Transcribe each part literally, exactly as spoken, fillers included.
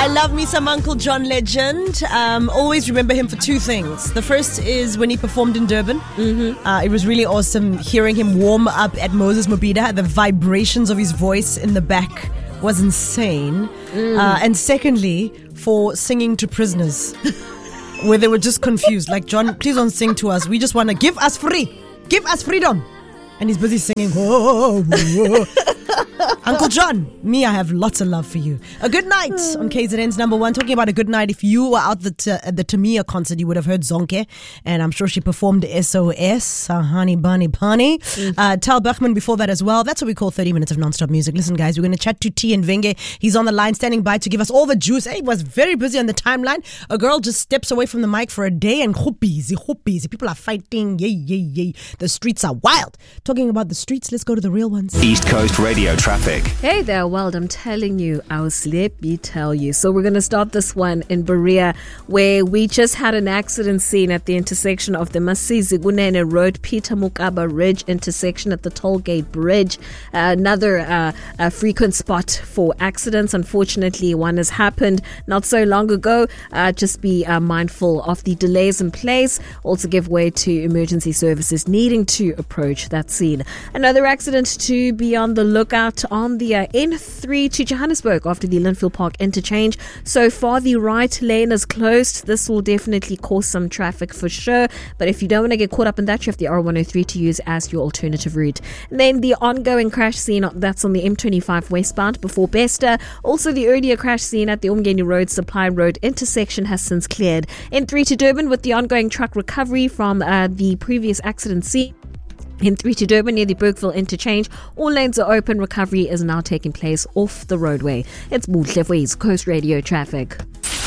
I love me some Uncle John Legend. Um, always remember him for two things. The first is when he performed in Durban. Mm-hmm. Uh, it was really awesome hearing him warm up at Moses Mobida. The vibrations of his voice in the back was insane. Mm. Uh, and secondly, for singing to prisoners where they were just confused. Like, John, please don't sing to us. We just want to give us free. Give us freedom. And he's busy singing. Whoa, whoa. Uncle John, me, I have lots of love for you. A good night on K Z N's number one. Talking about a good night, if you were out the t- at the Tamia concert, you would have heard Zonke, and I'm sure she performed S O S, uh, Honey Bunny Bunny. Mm. Uh, Tal Bachman before that as well. That's what we call thirty minutes of non-stop music. Listen, guys, we're going to chat to T and Venge. He's on the line, standing by to give us all the juice. Hey, he was very busy on the timeline. A girl just steps away from the mic for a day, and busy, busy. People are fighting. Yay, yay, yay. The streets are wild. Talking about the streets, let's go to the real ones. East Coast Radio Traffic. Hey there, Wild, I'm telling you, I'll let me tell you. So we're going to start this one in Berea, where we just had an accident scene at the intersection of the Masizi Gunene Road, Peter Mukaba Ridge intersection at the Tollgate Bridge. Uh, another uh, uh, frequent spot for accidents. Unfortunately, one has happened not so long ago. Uh, just be uh, mindful of the delays in place. Also give way to emergency services needing to approach that scene. Another accident to be on the lookout on the uh, N three to Johannesburg after the Linfield Park interchange. So far, the right lane is closed. This will definitely cause some traffic for sure. But if you don't want to get caught up in that, you have the R one oh three to use as your alternative route. And then the ongoing crash scene, that's on the M twenty-five westbound before Besta. Also, the earlier crash scene at the Umgeni Road Supply Road intersection has since cleared. N three to Durban with the ongoing truck recovery from uh, the previous accident scene. N three to Durban near the Bergville interchange. All lanes are open. Recovery is now taking place off the roadway. It's Buhle for East Coast Radio Traffic.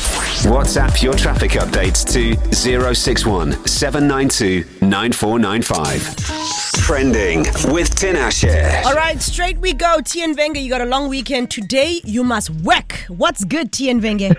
WhatsApp your traffic updates to zero six one seven nine two nine four nine five. Trending with Tinashe. All right, straight we go. T and Venge, you got a long weekend. Today, you must work. What's good, T and Venge?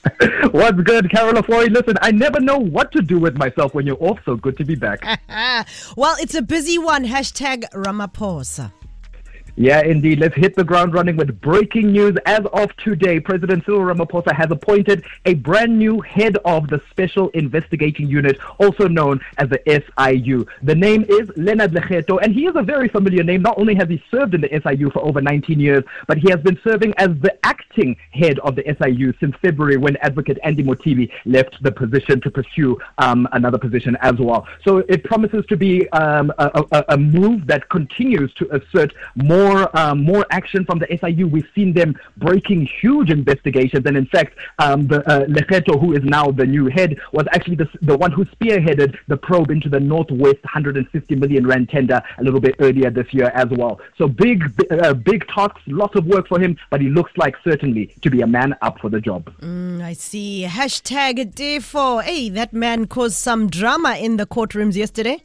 What's good, Carol Floyd? Listen, I never know what to do with myself when you're off, so good to be back. Well, it's a busy one. Hashtag Ramaphosa. Yeah, indeed. Let's hit the ground running with breaking news. As of today, President Cyril Ramaphosa has appointed a brand new head of the Special Investigating Unit, also known as the S I U. The name is Leonard Lekgetho, and he is a very familiar name. Not only has he served in the S I U for over nineteen years, but he has been serving as the acting head of the S I U since February, when Advocate Andy Motibi left the position to pursue um, another position as well. So it promises to be um, a, a, a move that continues to assert more More, um, more action from the S I U. We've seen them breaking huge investigations, and in fact, um, the uh, Lekgetho, who is now the new head, was actually the, the one who spearheaded the probe into the Northwest one hundred fifty million rand tender a little bit earlier this year as well. So big, uh, big tasks, lots of work for him, but he looks like certainly to be a man up for the job. Mm, I see. Hashtag Defo. Hey, that man caused some drama in the courtrooms yesterday.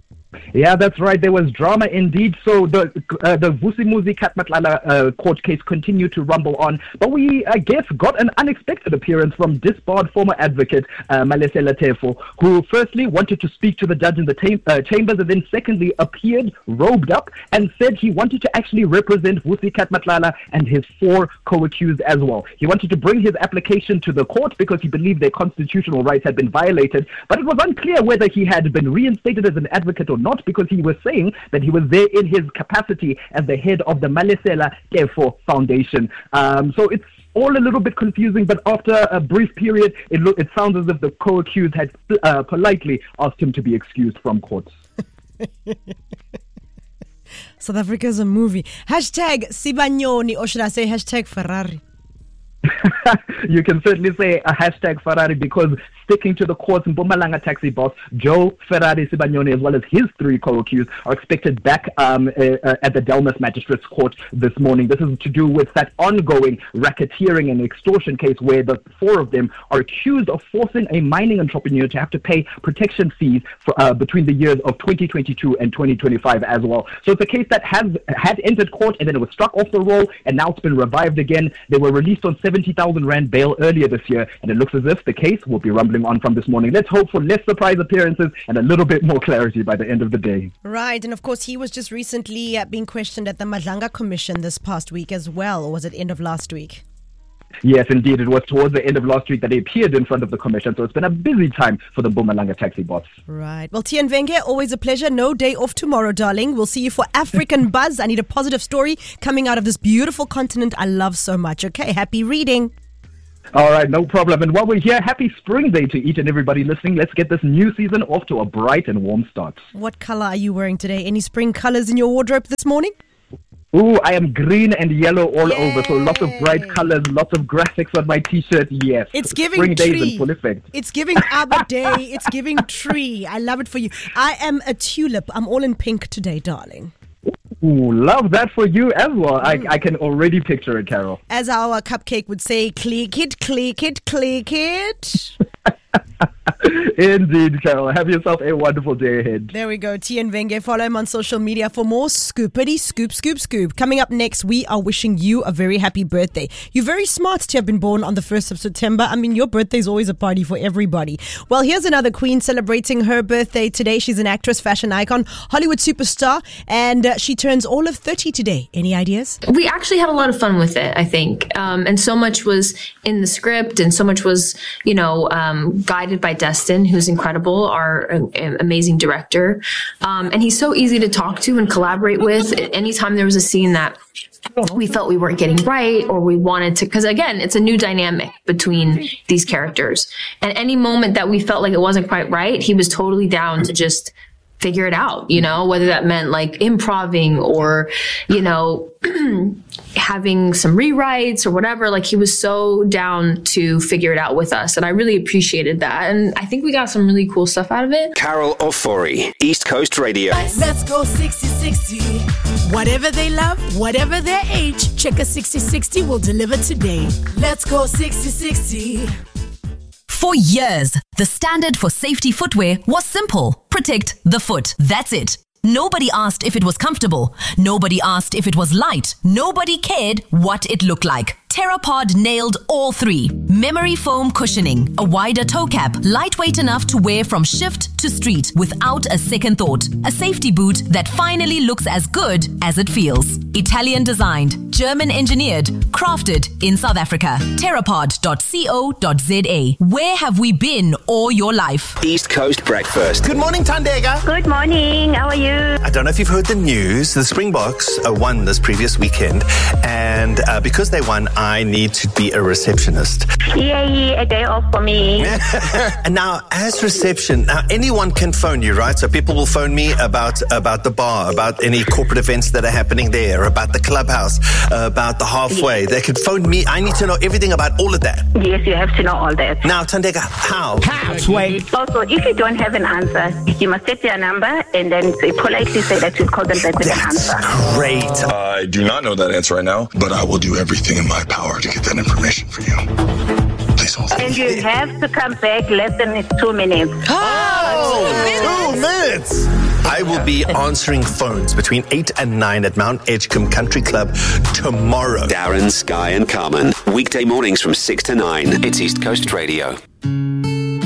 Yeah, that's right. There was drama indeed. So the uh, the Vusimuzi Katmatlala uh, court case continued to rumble on, but we, I guess, got an unexpected appearance from disbarred former advocate uh, Malesela Tefo, who firstly wanted to speak to the judge in the tam- uh, chambers, and then secondly appeared robed up and said he wanted to actually represent Vusi Katmatlala and his four co-accused as well. He wanted to bring his application to the court because he believed their constitutional rights had been violated, but it was unclear whether he had been reinstated as an advocate or not, because he was saying that he was there in his capacity as the head of the Malesela Tefo Foundation. Um, so it's all a little bit confusing, but after a brief period, it, lo- it sounds as if the co-accused had uh, politely asked him to be excused from court. South Africa is a movie. Hashtag Sibanyoni, or should I say hashtag Ferrari? You can certainly say a hashtag Ferrari, because sticking to the courts, Mpumalanga taxi boss Joe Ferrari Sibanyoni, as well as his three co-accused, are expected back um, uh, uh, at the Delmas Magistrates Court this morning. This is to do with that ongoing racketeering and extortion case where the four of them are accused of forcing a mining entrepreneur to have to pay protection fees for uh, between the years of twenty twenty-two and twenty twenty-five as well. So it's a case that has had entered court and then it was struck off the roll, and now it's been revived again. They were released on seventy thousand rand bail earlier this year, and it looks as if the case will be rumbling on from this morning. Let's hope for less surprise appearances and a little bit more clarity by the end of the day. Right, and of course he was just recently uh, being questioned at the Madlanga Commission this past week as well, or was it end of last week? Yes, indeed. It was towards the end of last week that he appeared in front of the commission. So it's been a busy time for the Mpumalanga taxi bots. Right. Well, Tian Venge, always a pleasure. No day off tomorrow, darling. We'll see you for African Buzz. I need a positive story coming out of this beautiful continent I love so much. Okay, happy reading. All right, no problem. And while we're here, happy spring day to each and everybody listening. Let's get this new season off to a bright and warm start. What color are you wearing today? Any spring colors in your wardrobe this morning? Ooh, I am green and yellow all Yay. over. So lots of bright colors, lots of graphics on my t-shirt. Yes. It's giving Spring tree. days in full effect. It's giving Arbor Day. It's giving tree. I love it for you. I am a tulip. I'm all in pink today, darling. Ooh, love that for you as well. I, I can already picture it, Carol. As our cupcake would say, click it, click it, click it. Indeed, Carol. Have yourself a wonderful day ahead. There we go. Tian Venge. Follow him on social media for more scoopity scoop, scoop, scoop. Coming up next, we are wishing you a very happy birthday. You're very smart to have been born on the first of September. I mean, your birthday is always a party for everybody. Well, here's another queen celebrating her birthday today. She's an actress, fashion icon, Hollywood superstar, and uh, she turns all of thirty today. Any ideas? We actually had a lot of fun with it, I think. Um, and so much was in the script and so much was, you know, um, guided by Destin, who's incredible, our uh, amazing director. Um, and he's so easy to talk to and collaborate with. Anytime there was a scene that we felt we weren't getting right or we wanted to, because again, it's a new dynamic between these characters. And any moment that we felt like it wasn't quite right, he was totally down to just figure it out, you know, whether that meant like improving or, you know, having some rewrites or whatever. Like he was so down to figure it out with us. And I really appreciated that. And I think we got some really cool stuff out of it. Carol Ofori, East Coast Radio. Let's go sixty sixty. Whatever they love, whatever their age, check a sixty sixty will deliver today. Let's go sixty sixty. For years, the standard for safety footwear was simple. Protect the foot. That's it. Nobody asked if it was comfortable. Nobody asked if it was light. Nobody cared what it looked like. Terrapod nailed all three. Memory foam cushioning, a wider toe cap, lightweight enough to wear from shift to street without a second thought. A safety boot that finally looks as good as it feels. Italian designed, German engineered, crafted in South Africa. terrapod dot co dot za. Where have we been all your life? East Coast Breakfast. Good morning, Tandega. Good morning. How are you? I don't know if you've heard the news. The Springboks uh, won this previous weekend, and uh, because they won, I need to be a receptionist. Yay, a day off for me. And now, as reception, now anyone can phone you, right? So people will phone me about about the bar, about any corporate events that are happening there, about the clubhouse, uh, about the halfway. Yes. They could phone me. I need to know everything about all of that. Yes, you have to know all that. Now, Tandega, how? Halfway. Also, if you don't have an answer, you must set their number and then say, politely say that you'll call them back with an That's answer. great. I do not know that answer right now, but I will do everything in my power to get that information for you. Please hold on. And you have to come back less than two minutes. Oh, two minutes. I will be answering phones between eight and nine at Mount Edgecombe Country Club tomorrow. Darren, Sky and Carmen. Weekday mornings from six to nine. It's East Coast Radio.